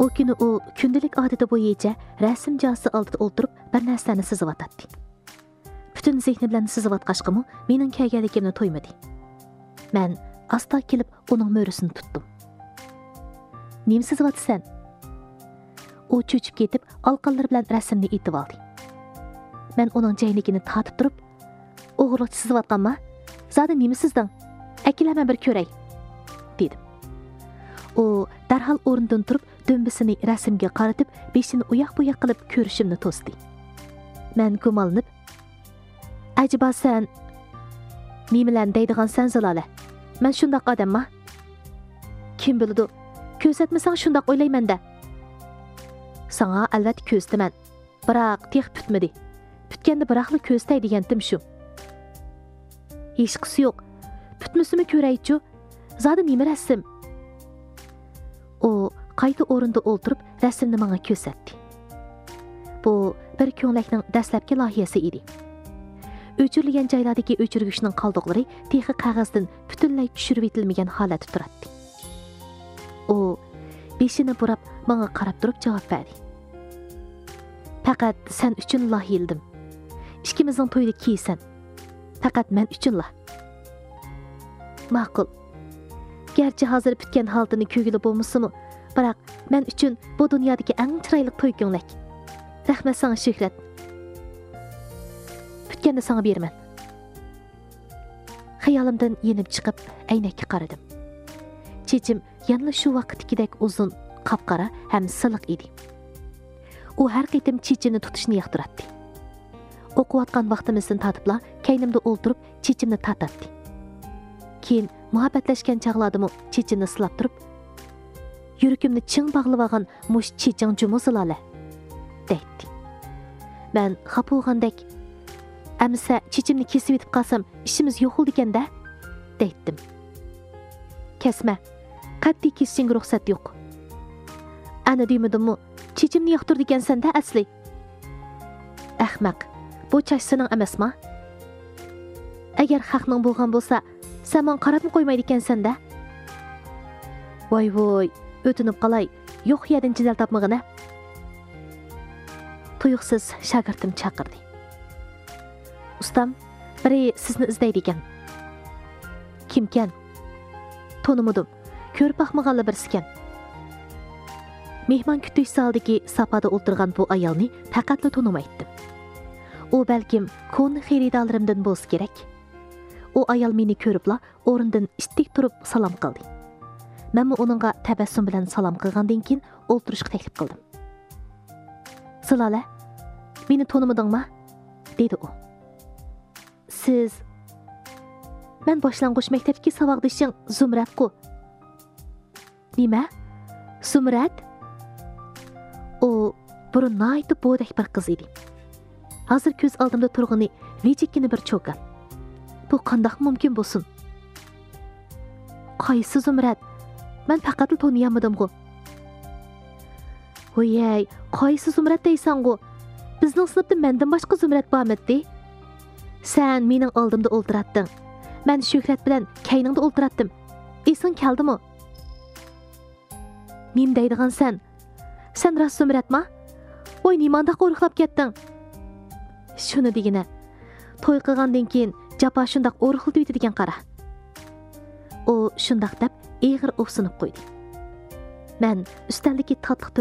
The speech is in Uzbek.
Bu kuni u kundalik odati bo'yicha rasm josi oldida o'tirib bir narsani sizyotdi. Butun zehni bilan sizyotqashqimi, mening kelganligimni to'ymadi. Men asta kelib uning mo'risini tutdim. Nima sizyotsan? U cho'chib ketib, olqonlari bilan rasmni etib oldi. Men uning jaynigini tatib turib, o'g'irlikcha sizyotganma? Zada nima sizding? Akilama bir ko'ray, dedim. U darhol o'rnidan turib, do'mbisini rasmga qaratib, beshini uyoq-buyoq qilib ko'rishimni to'sdi. Men gumonlanib, "Ajaba sen nimalarni deydigansan Zilola? Men shundoq odamma? Kim biladi? Ko'rsatmasang shundoq o'ylayman-da. Sana albatta ko'rsaman. Biroq tex tutmadi. Tutganda biroqli ko'rsatay degandim shu. Hech qisi yo'q. Tutmasimi ko'raychi? Zada nima rasm?" U qayta o'rinda o'ltirib, rasmni menga ko'rsatdi. Bu bir ko'nglakning dastlabki loyihasi edi. O'chirilgan joylardagi o'chirgichning qoldiqlari texi qog'ozdan butunlay tushirib etilmagan holatda turadi. U beshini burab menga qarab turib javob berdi. "Faqat sen uchun loyihildim. Ikkimizning to'yda kiysan. Faqat men uchunla." Ma'qul. Gerçi hozir bitgan holatini ko'gili bo'lmasimi, biroq men uchun bu dunyodagi eng chiroyli to'y ko'nglak. Rahmat sana Shuhrat. Bitganda sana beraman. Xayolimdan yenib chiqib, aynakka qaradim. Chechim yana shu vaqtdagidek uzun, qapqara ham siliq edi. U har qitim chechimni tutishni yoqtiradi. O'qiyotgan vaqtimizdan tatibla, kaynimda o'ltirib, chechimni tatadi. Keyin muhabbatlashgan chaqladimi chechimni silab turib, "Yuragimni ching bog'lab olgan mush cheching jumi Zilola", deydi. Men xapo'g'andek, "Amsa chechimni kesib etib qolsam, ishimiz yo'q bo'ldi-da", deydim. "Kesma. Qat'iy kesishga ruxsat yo'q." "Ana demadimmi, chechimni yoqtirdi ekansan-da asli." "Ahmaq. Bu chash sening emasmi? Agar haqning bo'lgan bo'lsa, sen men qarabmi qo'ymaydi ekansan-da." "Voy, o'tinib qolay. Yo'q yerdan chizal topmag'ina." Tuyuqsiz shogirdim chaqirdi. "Ustam, biri sizni izlaydi ekan." "Kimkan?" "Tonimadim. Ko'rib baxmaganlar birisikan." Mehmon kutish zalidagi sapada o'tirgan bu ayolni faqatla tonimaydim. U balkim koni xaridorlarimdan bo'lsa kerak. U ayol meni ko'ribla o'rindan istik turib salom qildi. Men uningga tabassum bilan salom qilgandan keyin o'ltirishga taklif qildim. "Zilola, meni tonimadingmi?" dedi u. "Siz men boshlang'ich maktabdagi savodishing Zumrat-ku." "Nima? Zumrat?" U burun naytib bo'dak bir qiz edi. Hozir ko'z oldimda turg'ini vejikkina bir cho'kan. Bu qandoq mumkin bo'lsin? "Qaysi Zumrat? Men faqat taniyamadim-ku." "Voy, qaysi Zumrat deysan-ku? Bizning sinfda mendan boshqa Zumrat bormidi? Sen mening oldimda o'ltiratding. Men Shuhrat bilan kayningda o'ltiratdim. Esing keldimi?" "Nim deydigan sen? Sen rost Zumratmi? Voy, nimanda qo'rqib ketding?" "Shuni degina. To'y qilgandan keyin japa shundoq o'rxildi degan qara." U shundoq deb eg'ir o'ksinib qo'ydi. Men ustalligi tatliq